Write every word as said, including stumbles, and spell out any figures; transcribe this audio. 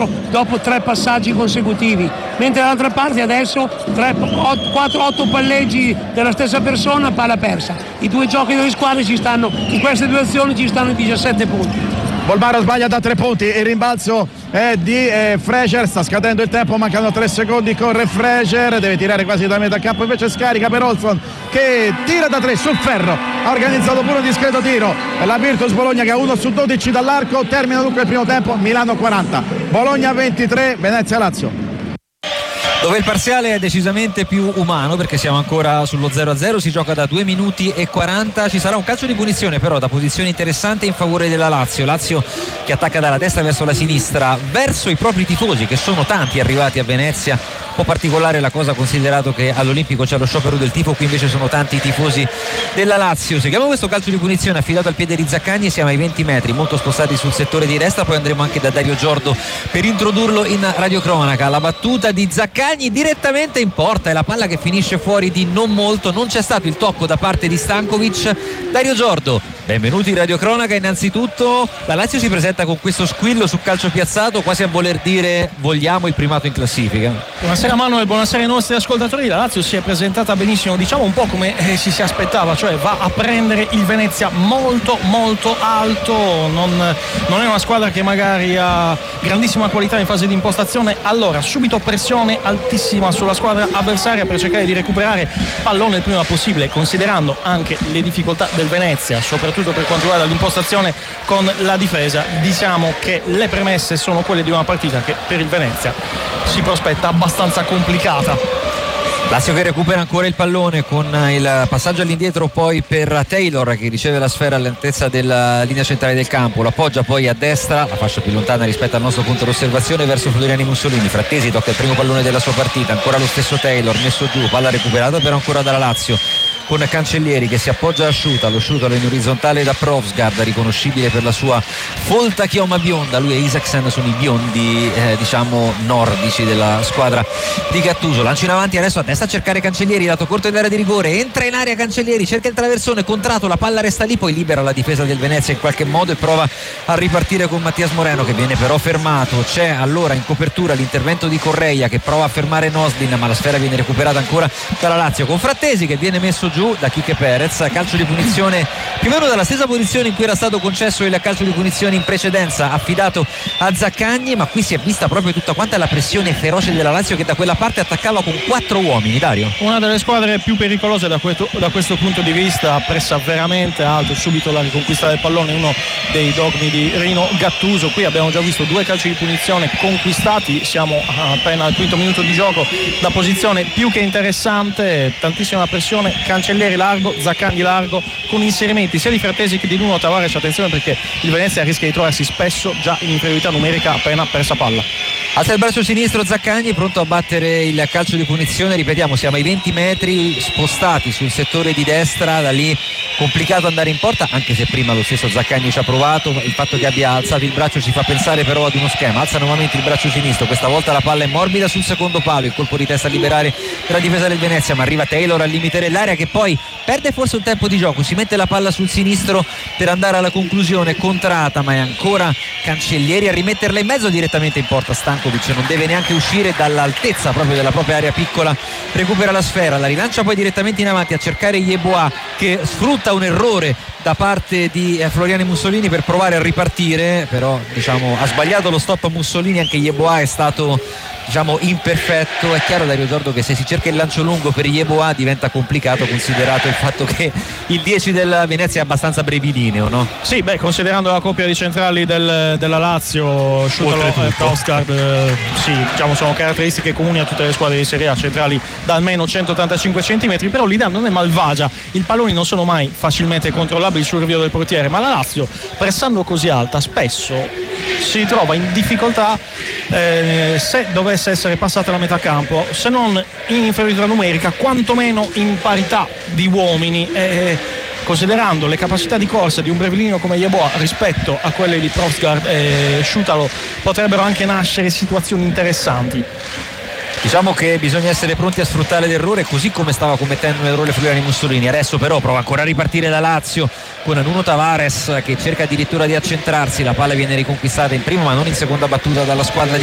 dentro dopo tre passaggi consecutivi, mentre dall'altra parte adesso quattro otto palleggi della stessa persona, palla persa. I due giochi delle squadre ci stanno, in queste due azioni ci stanno diciassette punti. Bolmaro sbaglia da tre punti, il rimbalzo è di eh, Fraser, sta scadendo il tempo, mancano tre secondi, corre Fraser, deve tirare quasi da metà campo, invece scarica per Olson che tira da tre sul ferro, ha organizzato pure un discreto tiro, la Virtus Bologna che ha uno su dodici dall'arco, termina dunque il primo tempo, Milano quaranta, Bologna ventitré, Venezia Lazio. Dove il parziale è decisamente più umano perché siamo ancora sullo zero a zero, si gioca da due minuti e quaranta, ci sarà un calcio di punizione però da posizione interessante in favore della Lazio, Lazio che attacca dalla destra verso la sinistra, verso i propri tifosi che sono tanti arrivati a Venezia, un po' particolare la cosa considerato che all'Olimpico c'è lo sciopero del tifo, qui invece sono tanti i tifosi della Lazio. Seguiamo questo calcio di punizione affidato al piede di Zaccagni, siamo ai venti metri, molto spostati sul settore di destra, poi andremo anche da Dario Giordo per introdurlo in radiocronaca. La battuta di Zaccagni direttamente in porta e la palla che finisce fuori di non molto, non c'è stato il tocco da parte di Stankovic. Dario Giordo, benvenuti in radiocronaca. Innanzitutto la Lazio si presenta con questo squillo su calcio piazzato, quasi a voler dire vogliamo il primato in classifica. Buonasera Manuel, buonasera ai nostri ascoltatori. La Lazio si è presentata benissimo, diciamo un po' come eh, si si aspettava, cioè va a prendere il Venezia molto molto alto, non, non è una squadra che magari ha grandissima qualità in fase di impostazione, allora subito pressione altissima sulla squadra avversaria per cercare di recuperare pallone il prima possibile, considerando anche le difficoltà del Venezia, soprattutto per quanto riguarda l'impostazione con la difesa. Diciamo che le premesse sono quelle di una partita che per il Venezia si prospetta abbastanza complicata. Lazio che recupera ancora il pallone con il passaggio all'indietro poi per Taylor che riceve la sfera all'altezza della linea centrale del campo, lo appoggia poi a destra, la fascia più lontana rispetto al nostro punto d'osservazione verso Floriani Mussolini. Frattesi tocca il primo pallone della sua partita, ancora lo stesso Taylor messo giù, palla recuperata però ancora dalla Lazio con Cancellieri che si appoggia a Sciuta, lo Sciutalo in orizzontale da Provsgaard, riconoscibile per la sua folta chioma bionda. Lui e Isaksen sono i biondi eh, diciamo nordici della squadra di Gattuso. Lancio in avanti adesso a destra a cercare Cancellieri, lato corto dell'area di rigore, entra in area Cancellieri, cerca il traversone, contratto, la palla resta lì, poi libera la difesa del Venezia in qualche modo e prova a ripartire con Mattias Moreno che viene però fermato. C'è allora in copertura l'intervento di Correia che prova a fermare Noslin, ma la sfera viene recuperata ancora dalla Lazio con Frattesi che viene messo giù da Quique Perez. Calcio di punizione più o meno dalla stessa posizione in cui era stato concesso il calcio di punizione in precedenza, affidato a Zaccagni, ma qui si è vista proprio tutta quanta la pressione feroce della Lazio che da quella parte attaccava con quattro uomini. Dario, una delle squadre più pericolose da questo, da questo punto di vista, pressa veramente alto, subito la riconquista del pallone, uno dei dogmi di Rino Gattuso. Qui abbiamo già visto due calci di punizione conquistati, siamo appena al quinto minuto di gioco, da posizione più che interessante, tantissima pressione, Cancellieri largo, Zaccagni largo, con inserimenti sia di Frattesi che di Nuno Tavares. Attenzione perché il Venezia rischia di trovarsi spesso già in inferiorità numerica appena persa palla. Alza il braccio sinistro Zaccagni, pronto a battere il calcio di punizione. Ripetiamo, siamo ai venti metri, spostati sul settore di destra, da lì complicato andare in porta, anche se prima lo stesso Zaccagni ci ha provato. Il fatto che abbia alzato il braccio ci fa pensare però ad uno schema. Alza nuovamente il braccio sinistro, questa volta la palla è morbida sul secondo palo, il colpo di testa a liberare la difesa del Venezia, ma arriva Taylor al limite dell'area che poi perde forse un tempo di gioco, si mette la palla sul sinistro per andare alla conclusione, contrata, ma è ancora Cancellieri a rimetterla in mezzo direttamente in porta. Stankovic non deve neanche uscire dall'altezza proprio della propria area piccola, recupera la sfera, la rilancia poi direttamente in avanti a cercare Yeboah che sfrutta un errore da parte di Floriani Mussolini per provare a ripartire, però diciamo ha sbagliato lo stop a Mussolini, anche Yeboah è stato diciamo imperfetto. È chiaro, Dario Giordo, che se si cerca il lancio lungo per Yeboah diventa complicato, considerato il fatto che il dieci del Venezia è abbastanza brevilineo, no? Sì, beh, considerando la coppia di centrali del, della Lazio, Sciutalo e Provsgaard, eh, sì, diciamo sono caratteristiche comuni a tutte le squadre di Serie A, centrali da almeno centottantacinque centimetri, però l'idea non è malvagia, i palloni non sono mai facilmente controllabili sul rinvio del portiere, ma la Lazio pressando così alta spesso si trova in difficoltà eh, se dovesse essere passata la metà campo, se non in inferiorità numerica, quantomeno in parità di uomini. Eh, considerando le capacità di corsa di un brevilino come Yeboah rispetto a quelle di Provsgaard e Sciutalo, potrebbero anche nascere situazioni interessanti. Diciamo che bisogna essere pronti a sfruttare l'errore, così come stava commettendo un errore Floriani Mussolini. Adesso però prova ancora a ripartire la Lazio con Nuno Tavares che cerca addirittura di accentrarsi, la palla viene riconquistata in prima ma non in seconda battuta dalla squadra di